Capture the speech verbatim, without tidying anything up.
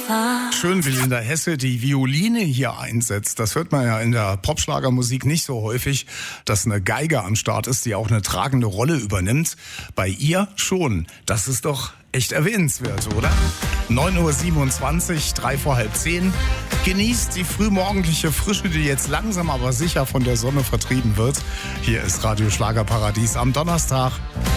Schön, wie Linda Hesse die Violine hier einsetzt. Das hört man ja in der Popschlagermusik nicht so häufig, dass eine Geige am Start ist, die auch eine tragende Rolle übernimmt. Bei ihr schon. Das ist doch echt erwähnenswert, oder? neun Uhr siebenundzwanzig, drei vor halb zehn. Genießt die frühmorgendliche Frische, die jetzt langsam aber sicher von der Sonne vertrieben wird. Hier ist Radio Schlagerparadies am Donnerstag.